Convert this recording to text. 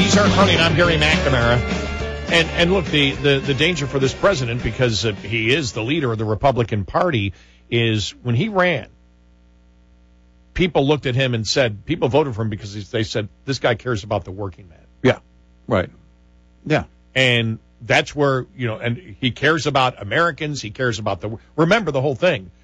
He's Art Carney, and I'm Gary McNamara. And look, the danger for this president, because he is the leader of the Republican Party, is when he ran, people looked at him and said, people voted for him because they said, this guy cares about the working man. Yeah, right. Yeah. And that's where, and he cares about Americans. He cares about remember the whole thing.